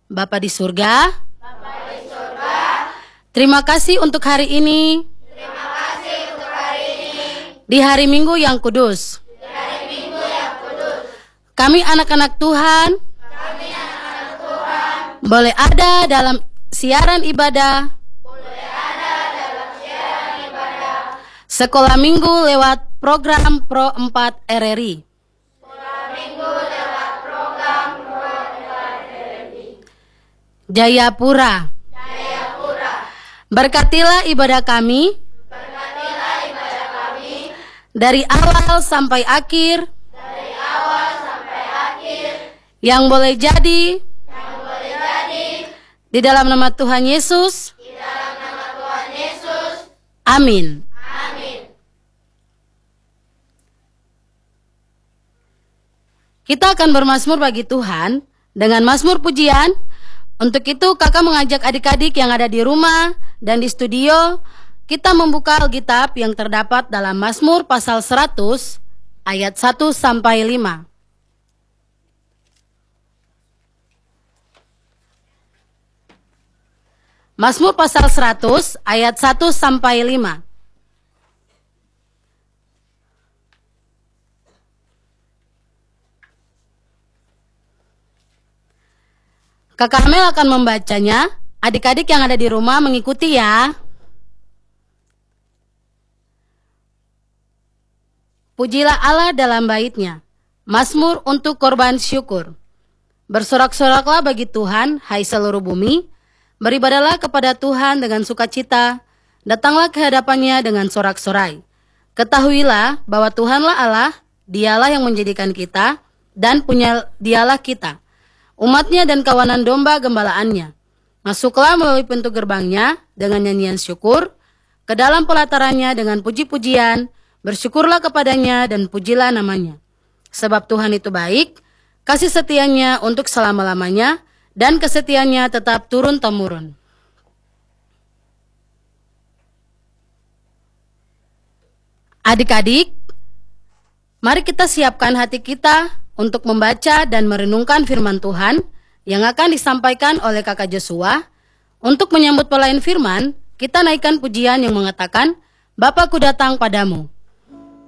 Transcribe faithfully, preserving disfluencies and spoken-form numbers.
Bapa di surga, terima kasih untuk hari ini. Terima kasih untuk hari ini. Di hari Minggu yang kudus. Di hari Minggu yang kudus. Kami anak-anak Tuhan. Kami anak-anak Tuhan. Boleh ada dalam siaran ibadah. Boleh ada dalam siaran ibadah. Sekolah Minggu lewat program Pro empat R R I. Sekolah Minggu lewat program Pro empat R R I. Jayapura. Jayapura. Berkatilah ibadah kami. Berkatilah ibadah kami. Dari awal sampai akhir. Dari awal sampai akhir. Yang boleh jadi. Yang boleh jadi. Di dalam nama Tuhan Yesus. Di dalam nama Tuhan Yesus. Amin. Amin. Kita akan bermazmur bagi Tuhan dengan mazmur pujian. Untuk itu kakak mengajak adik-adik yang ada di rumah dan di studio, kita membuka Alkitab yang terdapat dalam Mazmur pasal seratus ayat satu sampai lima. Mazmur pasal seratus ayat satu sampai lima. Kakak Amel akan membacanya. Adik-adik yang ada di rumah mengikuti ya. Pujilah Allah dalam baitnya. Mazmur untuk korban syukur. Bersorak-soraklah bagi Tuhan, hai seluruh bumi. Beribadahlah kepada Tuhan dengan sukacita. Datanglah ke hadapannya dengan sorak-sorai. Ketahuilah bahwa Tuhanlah Allah, Dialah yang menjadikan kita, dan punya Dialah kita. Umatnya dan kawanan domba gembalaannya. Masuklah melalui pintu gerbangnya dengan nyanyian syukur, ke dalam pelatarannya dengan puji-pujian, bersyukurlah kepadanya dan pujilah namanya. Sebab Tuhan itu baik, kasih setianya untuk selama-lamanya, dan kesetiaannya tetap turun-temurun. Adik-adik, mari kita siapkan hati kita untuk membaca dan merenungkan firman Tuhan yang akan disampaikan oleh kakak Joshua. Untuk menyambut pelayan firman, kita naikkan pujian yang mengatakan, Bapa ku datang padamu.